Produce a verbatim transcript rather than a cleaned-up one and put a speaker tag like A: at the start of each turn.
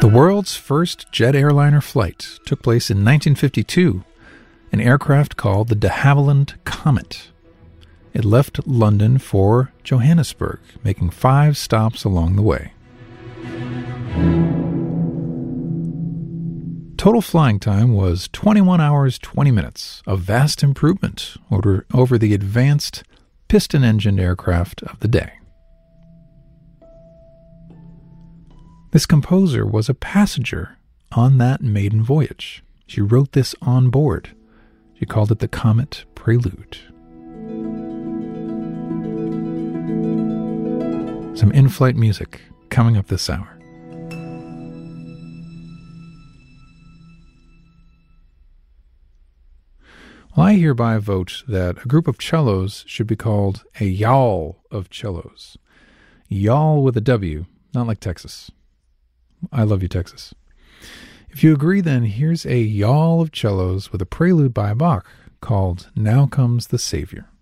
A: The world's first jet airliner flight took place in nineteen fifty-two, an aircraft called the de Havilland Comet. It left London for Johannesburg, making five stops along the way. Total flying time was twenty-one hours, twenty minutes, a vast improvement over, over the advanced piston-engined aircraft of the day. This composer was a passenger on that maiden voyage. She wrote this on board. She called it the Comet Prelude. Some in-flight music coming up this hour. Well, I hereby vote that a group of cellos should be called a yawl of cellos. Yawl with a W, not like Texas. I love you, Texas. If you agree, then here's a yawl of cellos with a prelude by Bach called Now Comes the Savior.